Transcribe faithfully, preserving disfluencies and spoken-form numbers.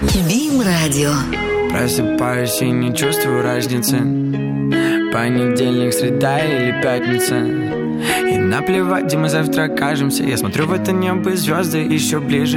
Бим-радио. Просыпаюсь и не чувствую разницы. Понедельник, среда или пятница. И наплевать, где мы завтра окажемся. Я смотрю в это небо, и звезды еще ближе.